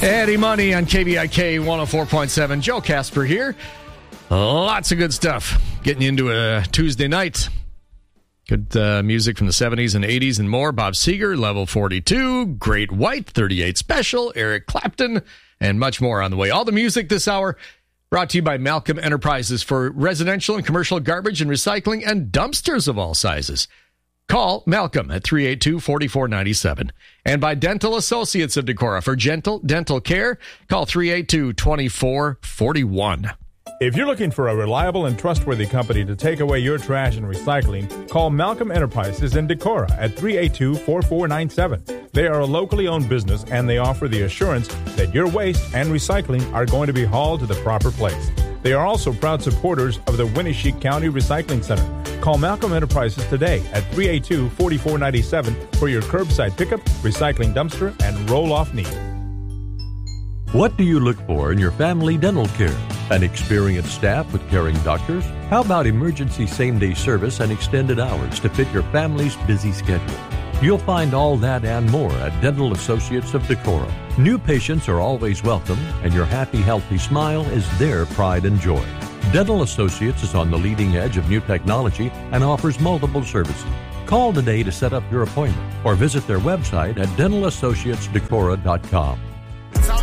Eddie Money on KBIK 104.7. Joe Casper here. Lots of good stuff. Getting into a Tuesday night. Good music from the 70s and 80s and more. Bob Seger, Level 42, Great White, 38 Special, Eric Clapton, and much more on the way. All the music this hour brought to you by Malcolm Enterprises for residential and commercial garbage and recycling and dumpsters of all sizes. Call Malcolm at 382-4497. And by Dental Associates of Decorah. For gentle dental care, call 382-2441. If you're looking for a reliable and trustworthy company to take away your trash and recycling, call Malcolm Enterprises in Decorah at 382-4497. They are a locally owned business, and they offer the assurance that your waste and recycling are going to be hauled to the proper place. They are also proud supporters of the Winneshiek County Recycling Center. Call Malcolm Enterprises today at 382-4497 for your curbside pickup, recycling dumpster, and roll-off need. What do you look for in your family dental care? An experienced staff with caring doctors? How about emergency same-day service and extended hours to fit your family's busy schedule? You'll find all that and more at Dental Associates of Decorah. New patients are always welcome, and your happy, healthy smile is their pride and joy. Dental Associates is on the leading edge of new technology and offers multiple services. Call today to set up your appointment or visit their website at dentalassociatesdecorah.com.